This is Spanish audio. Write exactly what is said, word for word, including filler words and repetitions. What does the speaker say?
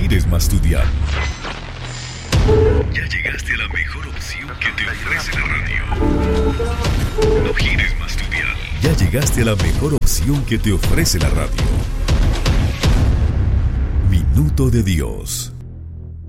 gires más tu dial. Ya llegaste a la mejor opción que te ofrece la radio. No gires más tu dial. Ya llegaste a la mejor opción que te ofrece la radio. Minuto de Dios.